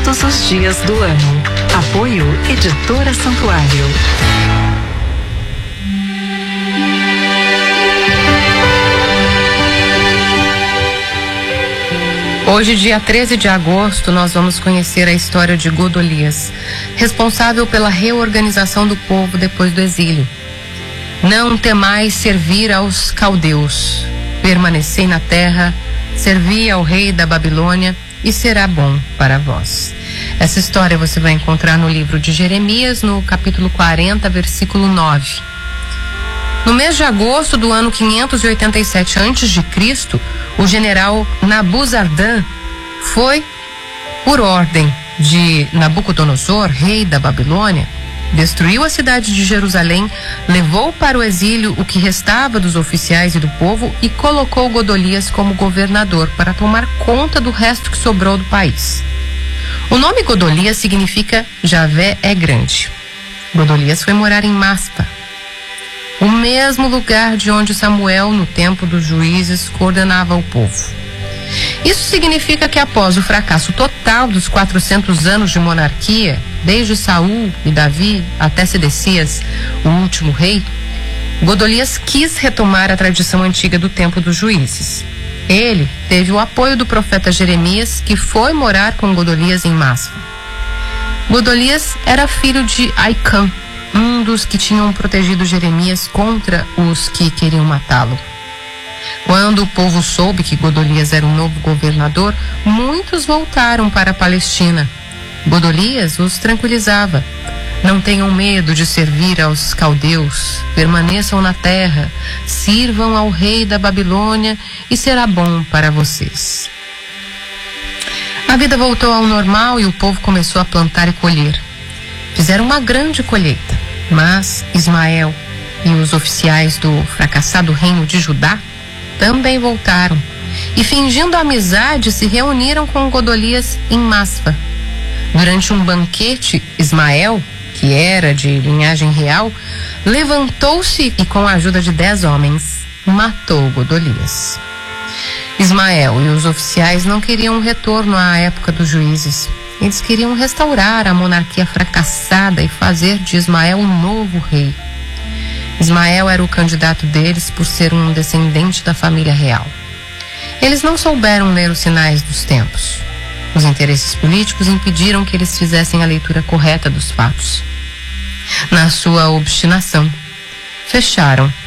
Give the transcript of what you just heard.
todos os dias do ano. Apoio Editora Santuário. Hoje, dia 13 de agosto, nós vamos conhecer a história de Godolias, responsável pela reorganização do povo depois do exílio. Não temais servir aos caldeus, permanecei na terra, servi ao rei da Babilônia e será bom para vós. Essa história você vai encontrar no livro de Jeremias, no capítulo 40, versículo 9. No mês de agosto do ano 587 a.C., o general Nabuzardan foi, por ordem de Nabucodonosor, rei da Babilônia, destruiu a cidade de Jerusalém, levou para o exílio o que restava dos oficiais e do povo e colocou Godolias como governador para tomar conta do resto que sobrou do país. O nome Godolias significa Javé é grande. Godolias foi morar em Maspa, o mesmo lugar de onde Samuel, no tempo dos juízes, coordenava o povo. Isso significa que após o fracasso total dos 400 anos de monarquia, desde Saul e Davi até Sedecias, o último rei, Godolias quis retomar a tradição antiga do tempo dos juízes. Ele teve o apoio do profeta Jeremias, que foi morar com Godolias em Maspa. Godolias era filho de Aicã, um dos que tinham protegido Jeremias contra os que queriam matá-lo. Quando o povo soube que Godolias era o novo governador, muitos voltaram para a Palestina. Godolias os tranquilizava: não tenham medo de servir aos caldeus, permaneçam na terra, sirvam ao rei da Babilônia e será bom para vocês. A vida voltou ao normal e o povo começou a plantar e colher. Fizeram uma grande colheita, mas Ismael e os oficiais do fracassado reino de Judá também voltaram e, fingindo amizade, se reuniram com Godolias em Maspa. Durante um banquete, Ismael, que era de linhagem real, levantou-se e, com a ajuda de 10 homens, matou Godolias. Ismael e os oficiais não queriam um retorno à época dos juízes. Eles queriam restaurar a monarquia fracassada e fazer de Ismael um novo rei. Ismael era o candidato deles por ser um descendente da família real. Eles não souberam ler os sinais dos tempos. Os interesses políticos impediram que eles fizessem a leitura correta dos fatos. Na sua obstinação, fecharam